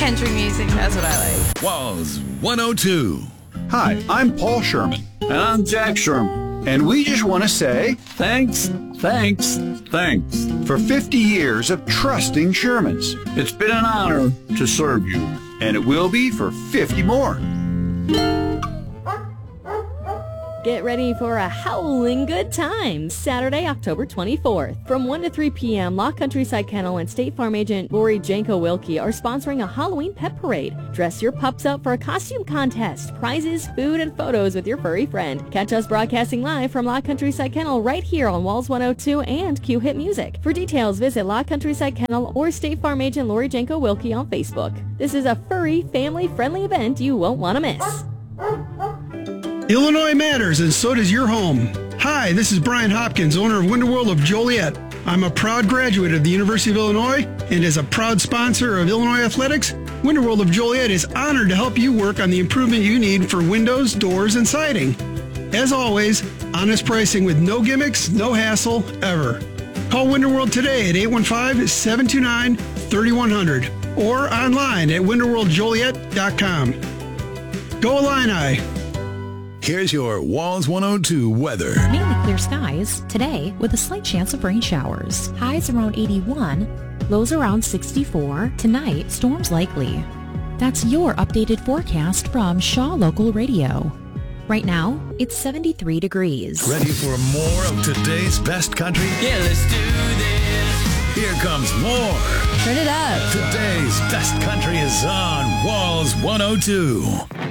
country music. That's what I like. Walls 102. Hi, I'm Paul Sherman. And I'm Jack Sherman. And we just want to say Thanks for 50 years of trusting Shermans. It's been an honor to serve you. And it will be for 50 more. Get ready for a howling good time Saturday, October 24th. From 1 to 3 p.m., Law Countryside Kennel and State Farm agent Lori Janko-Wilkie are sponsoring a Halloween pet parade. Dress your pups up for a costume contest, prizes, food, and photos with your furry friend. Catch us broadcasting live from Law Countryside Kennel right here on Walls 102 and Q-Hit Music. For details, visit Law Countryside Kennel or State Farm agent Lori Janko-Wilkie on Facebook. This is a furry, family-friendly event you won't want to miss. Illinois matters, and so does your home. Hi, this is Brian Hopkins, owner of Winterworld of Joliet. I'm a proud graduate of the University of Illinois, and as a proud sponsor of Illinois Athletics, Winterworld of Joliet is honored to help you work on the improvement you need for windows, doors, and siding. As always, honest pricing with no gimmicks, no hassle, ever. Call Winterworld today at 815-729-3100 or online at winterworldjoliet.com. Go Illini! Here's your Walls 102 weather. Mainly clear skies today with a slight chance of rain showers. Highs around 81, lows around 64. Tonight, storms likely. That's your updated forecast from Shaw Local Radio. Right now, it's 73 degrees. Ready for more of today's best country? Yeah, let's do this. Here comes more. Turn it up. Today's best country is on Walls 102.